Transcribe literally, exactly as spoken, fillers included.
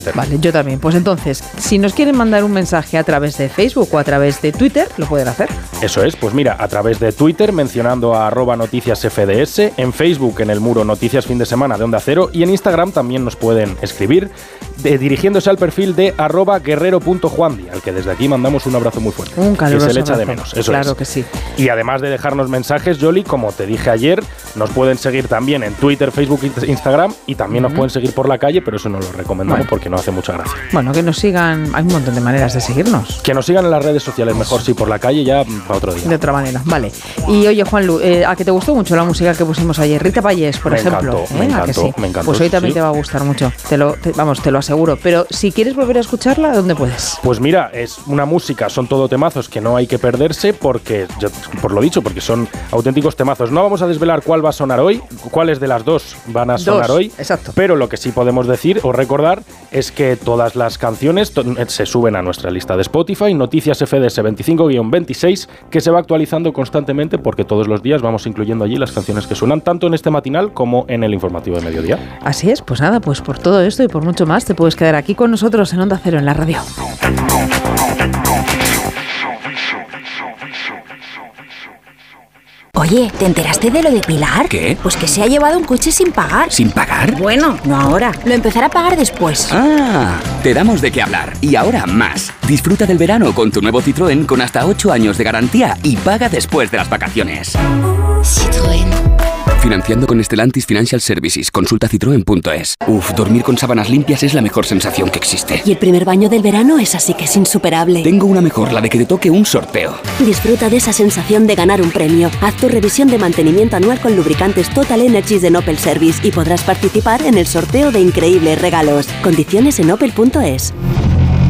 Vale, yo también. Pues entonces, si nos quieren mandar un mensaje a través de Facebook o a través de Twitter, lo pueden hacer. Eso es, pues mira, a través de Twitter mencionando a arroba noticias F D S, en Facebook en el muro Noticias Fin de Semana de Onda Cero y en Instagram también nos pueden escribir de, dirigiéndose al perfil de arroba guerrero.juandi, al que desde aquí mandamos un abrazo muy fuerte. Un caluroso que se le echa abrazo. de menos, eso claro es. que sí. Y además de dejarnos mensajes, Yoli, como te dije ayer, nos pueden seguir también en Twitter, Facebook e Instagram y también uh-huh. nos pueden seguir por la calle, pero eso no lo recomendamos bueno. porque no hace mucha gracia. Bueno, que nos sigan, hay un montón de maneras de seguirnos. Que nos sigan en las redes sociales, mejor sí, por la calle ya para otro día. De otra manera, vale. Y oye, Juanlu, eh, ¿a que te gustó mucho la música que pusimos ayer? Rita Payés, por me ejemplo. Encantó, ¿eh? Me encantó, ¿A que sí? me encantó. Pues hoy también sí. te va a gustar mucho, te lo, te, vamos, te lo aseguro. Pero si quieres volver a escucharla, ¿dónde puedes? Pues mira, es una música, son todo temazos que no hay que perderse porque, ya, por lo dicho, porque son auténticos temazos. No vamos a desvelar cuál va a sonar hoy, cuáles de las dos van a sonar dos, hoy, exacto. Pero lo que sí podemos decir o recordar es que todas las canciones to- se suben a nuestra lista de Spotify, Noticias F D S veinticinco guión veintiséis, que se va actualizando constantemente porque todos los días vamos incluyendo allí las canciones que suenan tanto en este matinal como en el informativo de mediodía. Así es, pues nada, pues por todo esto y por mucho más te puedes quedar aquí con nosotros en Onda Cero en la radio. Oye, ¿te enteraste de lo de Pilar? ¿Qué? Pues que se ha llevado un coche sin pagar. ¿Sin pagar? Bueno, no ahora. Lo empezará a pagar después. Ah, te damos de qué hablar. Y ahora más. Disfruta del verano con tu nuevo Citroën con hasta ocho años de garantía y paga después de las vacaciones. Citroën. Financiando con Stellantis Financial Services. Consulta citroen punto es. Uf, dormir con sábanas limpias es la mejor sensación que existe. Y el primer baño del verano es así que es insuperable. Tengo una mejor, la de que te toque un sorteo. Disfruta de esa sensación de ganar un premio. Haz tu revisión de mantenimiento anual con lubricantes Total Energies de Opel Service y podrás participar en el sorteo de increíbles regalos. Condiciones en opel punto es.